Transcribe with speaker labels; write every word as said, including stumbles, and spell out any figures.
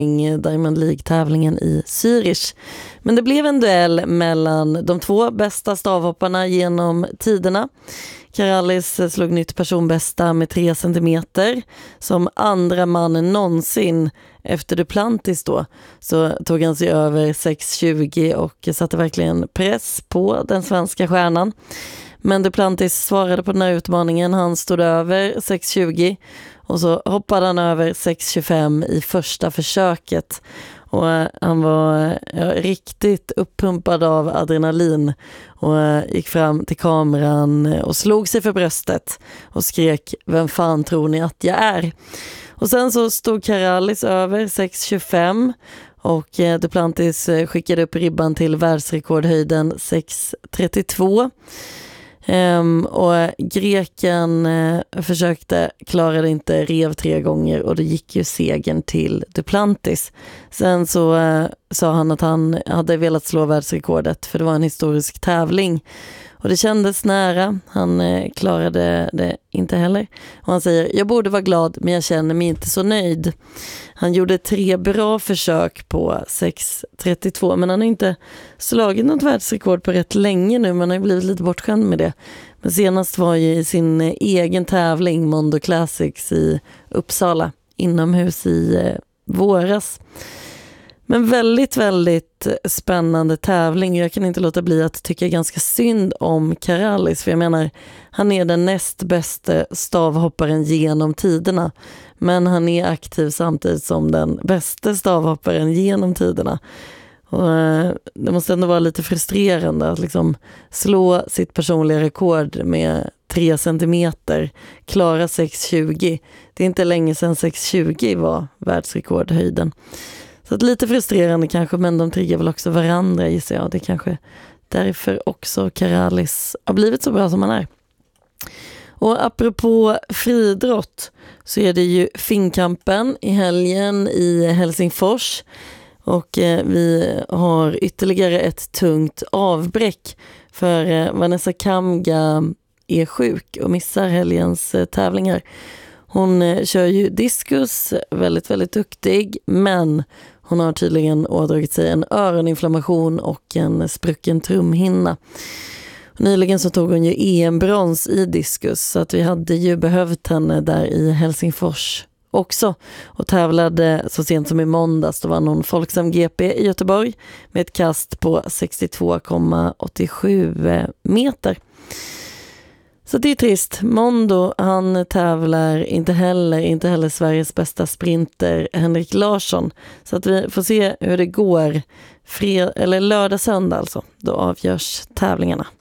Speaker 1: Diamond League-tävlingen i Zürich. Men det blev en duell mellan de två bästa stavhopparna genom tiderna. Karalis slog nytt personbästa med tre centimeter. Som andra man någonsin efter Duplantis då så tog han sig över sex tjugo och satte verkligen press på den svenska stjärnan. Men Duplantis svarade på den här utmaningen. Han stod över sex tjugo och så hoppade han över sex tjugofem i första försöket. Och han var ja, riktigt uppumpad av adrenalin och gick fram till kameran och slog sig för bröstet och skrek: "Vem fan tror ni att jag är?" Och sen så stod Karalis över sex tjugofem och Duplantis skickade upp ribban till världsrekordhöjden sex trettiotvå. Um, och greken uh, försökte, klarade inte, rev tre gånger och det gick ju segern till Duplantis. Sen så uh, sa han att han hade velat slå världsrekordet för det var en historisk tävling och det kändes nära. Han uh, klarade det inte heller och han säger: "Jag borde vara glad men jag känner mig inte så nöjd." Han gjorde tre bra försök på sex trettiotvå men han har inte slagit något världsrekord på rätt länge nu, men han har blivit lite bortskämd med det. Men senast var ju i sin egen tävling Mondo Classics i Uppsala inomhus i eh, våras. Men väldigt, väldigt spännande tävling. Jag kan inte låta bli att tycka ganska synd om Karalis. För jag menar, han är den näst bästa stavhopparen genom tiderna. Men han är aktiv samtidigt som den bästa stavhopparen genom tiderna. Och det måste ändå vara lite frustrerande att liksom slå sitt personliga rekord med tre centimeter, klara sex tjugo. Det är inte länge sedan sex tjugo var världsrekordhöjden. Så att lite frustrerande kanske, men de triggar väl också varandra, gissar jag. Det är kanske därför också Karalis har blivit så bra som han är. Och apropå friidrott så är det ju Finnkampen i helgen i Helsingfors. Och eh, vi har ytterligare ett tungt avbräck för eh, Vanessa Kamga är sjuk och missar helgens eh, tävlingar. Hon eh, kör ju diskus, väldigt, väldigt duktig, men hon har tydligen ådragit sig en öroninflammation och en sprucken trumhinna. Nyligen så tog hon ju E M-brons i diskus, så att vi hade ju behövt henne där i Helsingfors också. Och tävlade så sent som i måndags, då vann hon Folksam G P i Göteborg med ett kast på sextiotvå komma åttiosju meter. Så det är trist. Mondo, han tävlar inte heller, inte heller Sveriges bästa sprinter Henrik Larsson. Så att vi får se hur det går fred- eller lördag söndag alltså. Då avgörs tävlingarna.